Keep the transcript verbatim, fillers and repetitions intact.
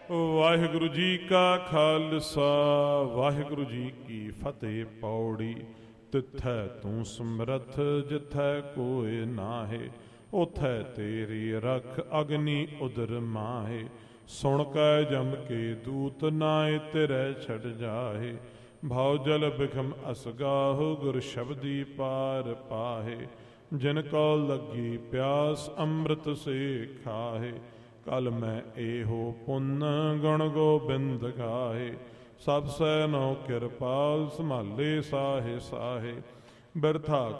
ਵਾਹਿਗੁਰੂ ਜੀ ਕਾ ਖਾਲਸਾ ਵਾਹਿਗੁਰੂ ਜੀ ਕੀ ਫਤਿਹ। ਪੌੜੀ ਤਿੱਥੈ ਤੂੰ ਸਮਰੱਥ ਜਿਥੈ ਕੋਇ ਨਾਹੇ, ਉਥੈ ਤੇਰੀ ਰਖ ਅਗਨੀ ਉਦਰ ਮਾਹੇ। ਸੁਣ ਕੈ ਜਮ ਕੇ ਦੂਤ ਨਾਏ ਤੇਰੇ ਛੜ ਜਾਹੇ, ਭਾਉ ਜਲ ਬਿਖਮ ਅਸਗਾਹੁ ਗੁਰ ਸ਼ਬਦੀ ਪਾਰ ਪਾਹੇ। ਜਿਨ ਕੋ ਲੱਗੀ ਪਿਆਸ ਅੰਮ੍ਰਿਤ ਸੇ ਖਾਹੇ, ਕਲ ਮੈਂ ਇਹੋ ਪੁੰਨ ਗੁਣ ਗੋਬਿੰਦ ਗਾਹੇ। ਸਭ ਸੈ ਨੋ ਕਿਰਪਾਲ ਸੰਭਾਲੇ ਸਾਹੇ ਸਾਹੇ, ਬਿਰਥਾ